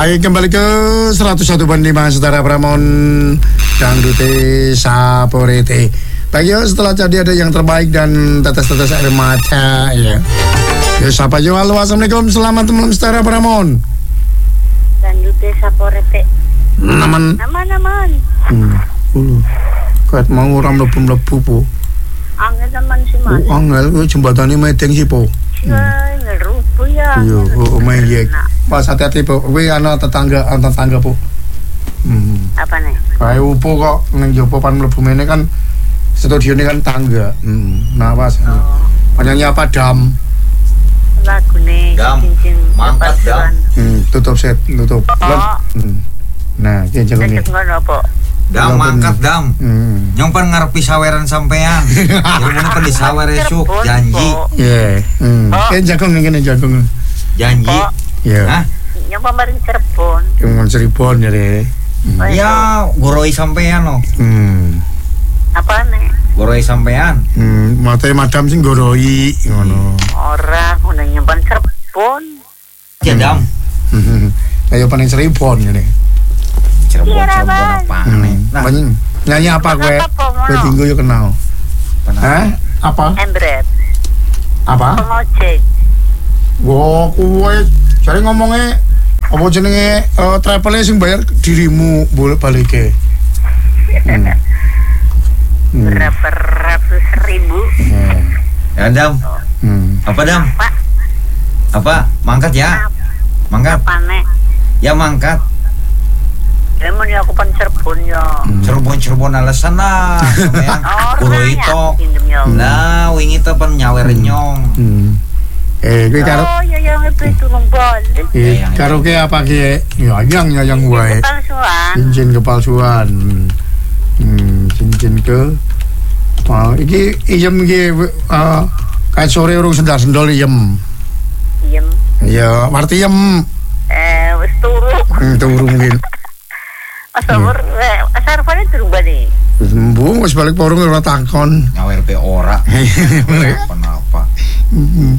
Baik, kembali ke 101.5 Saudara Pramon Dangdute Saporete. Baik ya, setelah tadi ada yang terbaik dan tetes-tetes air mata ya. Ya, siapa yo? Halo, assalamualaikum, selamat malam Saudara Pramon Dangdute Saporete. Naman. Kuat mau orang mlebu-mlebu po. Angel naman si Mas. Angel jembatane medeng sih po. Ngerupo ya. Iya, main yek. Pas hati-hati po. Kuwi ana tetangga po. Apa nih? Kae upo kok ning jopo pan mlebu mene kan studione kan tangga. Nah, pas. Penyanyi apa Dam? Lagune Dam. cincin Mangkat, Dam. Tutup set, tutup. Nah, iki jago nih. Cek ngono po. Dam mangkat dam. Nyong pan ngarepi saweran sampean. Ilmune pan disawer esuk janji. Iya. Iki jago ngene jago. Janji. Iya. Hah? Yang pemarin Cirebon. Yang Cirebon ya deh. Ya, goroi sampean loh. Apa nih? Goroi sampean. Mate madam sing goroi ngono. Orang udah nyimpan Cirebon. Ya dam. Ayo paling Cirebon ya deh. Cirebon apa nih? Nah, Nyanyi apa gue? Gue tinggu yuk kenal. Hah? Apa? Embret. Apa? Pengojek. Wah, kue cari ngomongnya apa jenenge travelnya sing bayar dirimu boleh balike. Berapa ratus ribu? ya dam. Apa dam? Pak, Apa? Mangkat ya? Mangkat. apa nih? Ya mangkat. Emang ya aku pan Cirebon ya. Cirebon alasan lah sampean. Goroi tok. Nah, wingi teh pan nyawer nyong. Gue karo Oh ya yang itu tulung balik. karo ke apa ke? Ya yang wae. Palsuan. Cincin kepalsuan. Cincin ke iki iem iki kayak sore urung sendal-sendal iem. Diem. Ya, arti iem. Wis turu. Turu mungkin. Asar pada turun balik. Wis balik porong ora takon. Nyawer pe ora. Kenapa?